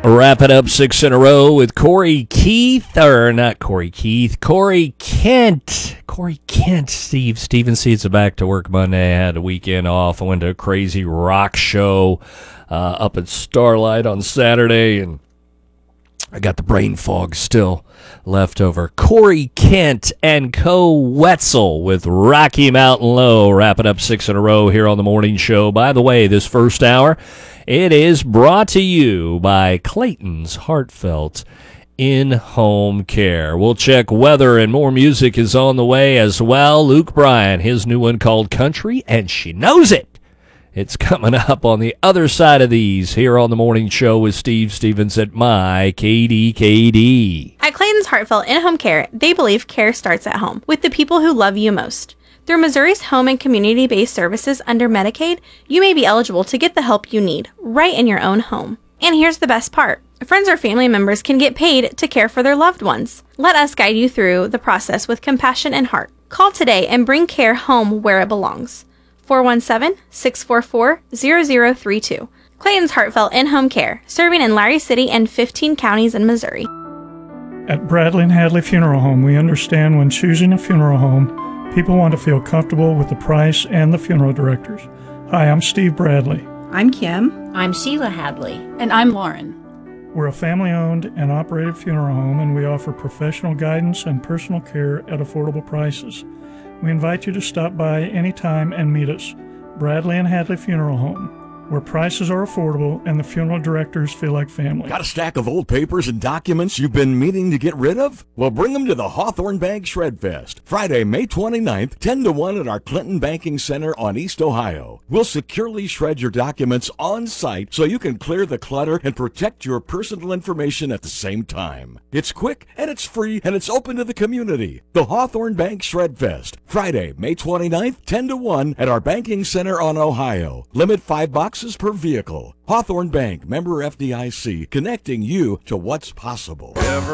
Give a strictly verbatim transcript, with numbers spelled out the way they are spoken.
Wrap it up six in a row with Corey Keith, or not Corey Keith, Corey Kent. Corey Kent, Steve. Steven Seeds back to work Monday. I had a weekend off. I went to a crazy rock show uh, up at Starlight on Saturday, and I got the brain fog still left over. Corey Kent and Co. Wetzel with Rocky Mountain Low. Wrap it up six in a row here on the morning show. By the way, this first hour, it is brought to you by Clayton's Heartfelt In-Home Care. We'll check weather, and more music is on the way as well. Luke Bryan, his new one called Country, and She Knows It. It's coming up on the other side of these here on the morning show with Steve Stevens at My K D K D. At Clayton's Heartfelt In-Home Care, they believe care starts at home with the people who love you most. Through Missouri's home and community-based services under Medicaid, you may be eligible to get the help you need right in your own home. And here's the best part. Friends or family members can get paid to care for their loved ones. Let us guide you through the process with compassion and heart. Call today and bring care home where it belongs. four one seven, six four four, zero zero three two. Clayton's Heartfelt In-Home Care, serving in Larry City and fifteen counties in Missouri. At Bradley and Hadley Funeral Home, we understand when choosing a funeral home, people want to feel comfortable with the price and the funeral directors. Hi, I'm Steve Bradley. I'm Kim. I'm Sheila Hadley. And I'm Lauren. We're a family-owned and operated funeral home, and we offer professional guidance and personal care at affordable prices. We invite you to stop by anytime and meet us. Bradley and Hadley Funeral Home, where prices are affordable and the funeral directors feel like family. Got a stack of old papers and documents you've been meaning to get rid of? Well, bring them to the Hawthorne Bank Shred Fest, Friday, May twenty-ninth, ten to one at our Clinton Banking Center on East Ohio. We'll securely shred your documents on site so you can clear the clutter and protect your personal information at the same time. It's quick and it's free and it's open to the community. The Hawthorne Bank Shred Fest, Friday, May twenty-ninth, ten to one at our Banking Center on Ohio. Limit five boxes per vehicle. Hawthorne Bank, member F D I C, connecting you to what's possible.